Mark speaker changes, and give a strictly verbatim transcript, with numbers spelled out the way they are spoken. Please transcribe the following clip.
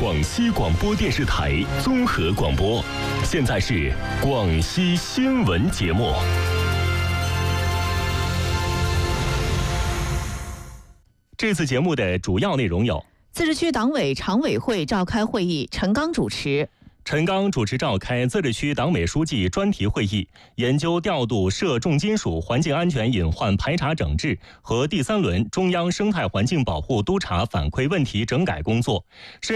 Speaker 1: 广西广播电视台综合广播。现在是广西新闻节目。这次节目的主要内容有：
Speaker 2: 自治区党委常委会召开会议，陈刚主持。
Speaker 1: 陈刚主持召开自治区党委书记专题会议，研究调度涉重金属环境安全隐患排查整治和第三轮中央生态环境保护督查反馈问题整改工作。